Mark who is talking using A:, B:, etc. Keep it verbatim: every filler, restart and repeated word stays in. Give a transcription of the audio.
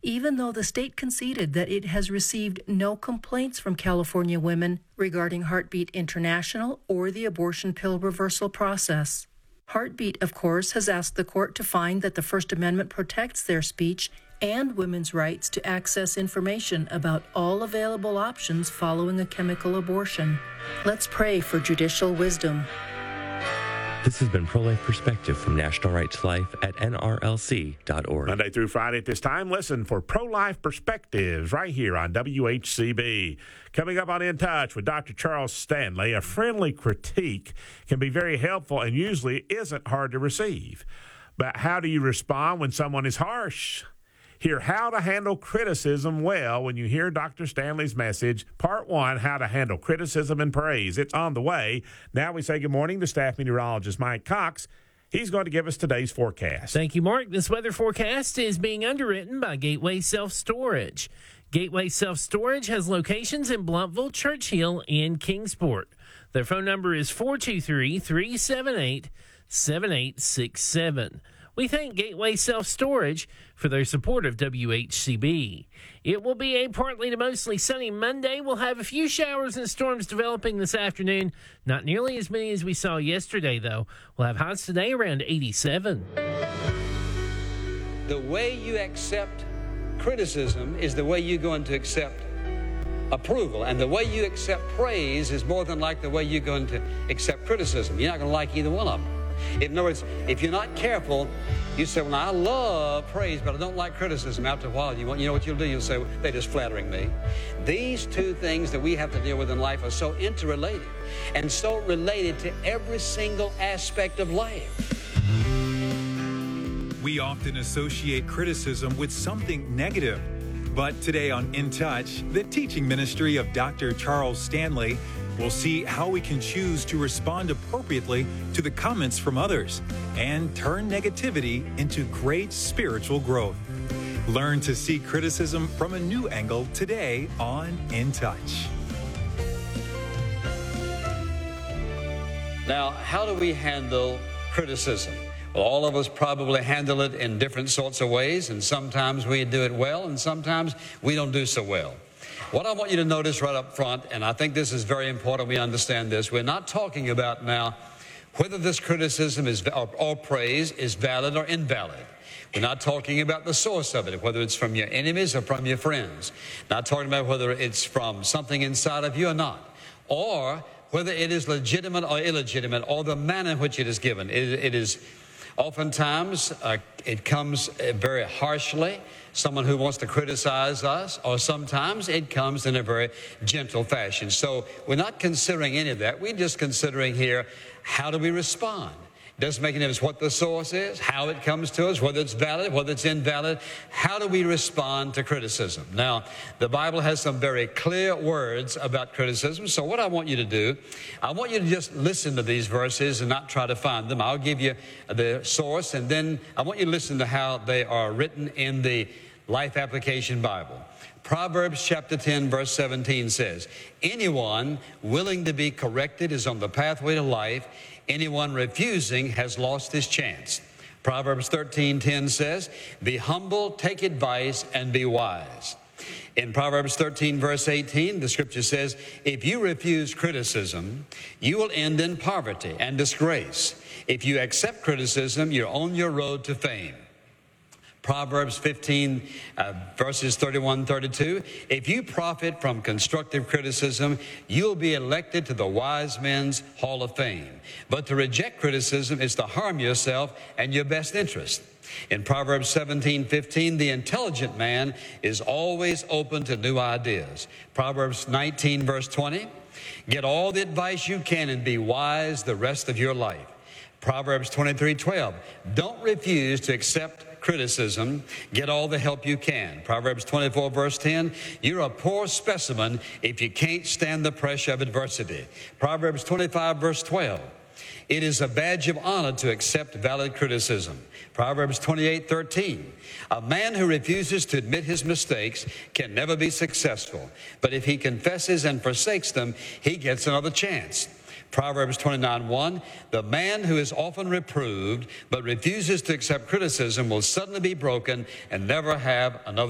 A: even though the state conceded that it has received no complaints from California women regarding Heartbeat International or the abortion pill reversal process. Heartbeat, of course, has asked the court to find that the First Amendment protects their speech and women's rights to access information about all available options following a chemical abortion. Let's pray for judicial wisdom.
B: This has been Pro-Life Perspective from National Right to Life at N R L C dot org.
C: Monday through Friday at this time, listen for Pro-Life Perspectives right here on W H C B. Coming up on In Touch with Doctor Charles Stanley, a friendly critique can be very helpful and usually isn't hard to receive. But how do you respond when someone is harsh? Hear how to handle criticism well when you hear Doctor Stanley's message. Part one, how to handle criticism and praise. It's on the way. Now we say good morning to staff meteorologist Mike Cox. He's going to give us today's forecast.
D: Thank you, Mark. This weather forecast is being underwritten by Gateway Self-Storage. Gateway Self-Storage has locations in Blumpville, Churchill, and Kingsport. Their phone number is four two three, three seven eight, seven eight six seven. We thank Gateway Self-Storage for their support of W H C B. It will be a partly to mostly sunny Monday. We'll have a few showers and storms developing this afternoon. Not nearly as many as we saw yesterday, though. We'll have highs today around eighty-seven.
E: The way you accept criticism is the way you're going to accept approval. And the way you accept praise is more than like the way you're going to accept criticism. You're not going to like either one of them. In other words, if you're not careful, you say, well, I love praise, but I don't like criticism. After a while, you, want, you know what you'll do? You'll say, well, they're just flattering me. These two things that we have to deal with in life are so interrelated and so related to every single aspect of life.
F: We often associate criticism with something negative. But today on In Touch, the teaching ministry of Doctor Charles Stanley, we'll see how we can choose to respond appropriately to the comments from others and turn negativity into great spiritual growth. Learn to see criticism from a new angle today on In Touch.
E: Now, how do we handle criticism? Well, all of us probably handle it in different sorts of ways, and sometimes we do it well, and sometimes we don't do so well. What I want you to notice right up front, and I think this is very important we understand this, we're not talking about now whether this criticism is or, or praise is valid or invalid. We're not talking about the source of it, whether it's from your enemies or from your friends. Not talking about whether it's from something inside of you or not, or whether it is legitimate or illegitimate, or the manner in which it is given. It, it is oftentimes, uh, it comes uh, very harshly, someone who wants to criticize us, or sometimes it comes in a very gentle fashion. So we're not considering any of that. We're just considering here, how do we respond? It doesn't make any difference what the source is, how it comes to us, whether it's valid, whether it's invalid. How do we respond to criticism? Now, the Bible has some very clear words about criticism. So what I want you to do, I want you to just listen to these verses and not try to find them. I'll give you the source, and then I want you to listen to how they are written in the Life Application Bible. Proverbs chapter ten, verse seventeen says, anyone willing to be corrected is on the pathway to life. Anyone refusing has lost his chance. Proverbs thirteen ten says, be humble, take advice, and be wise. In Proverbs thirteen, verse eighteen, the scripture says, if you refuse criticism, you will end in poverty and disgrace. If you accept criticism, you're on your road to fame. Proverbs fifteen, uh, verses thirty-one, thirty-two. If you profit from constructive criticism, you'll be elected to the wise men's hall of fame. But to reject criticism is to harm yourself and your best interest. In Proverbs seventeen, fifteen, the intelligent man is always open to new ideas. Proverbs nineteen, verse twenty, get all the advice you can and be wise the rest of your life. Proverbs twenty-three, twelve, don't refuse to accept criticism, get all the help you can. Proverbs twenty-four, verse ten, you're a poor specimen if you can't stand the pressure of adversity. Proverbs twenty-five, verse twelve, it is a badge of honor to accept valid criticism. Proverbs twenty-eight, thirteen, a man who refuses to admit his mistakes can never be successful, but if he confesses and forsakes them, he gets another chance. Proverbs twenty-nine, one, the man who is often reproved but refuses to accept criticism will suddenly be broken and never have another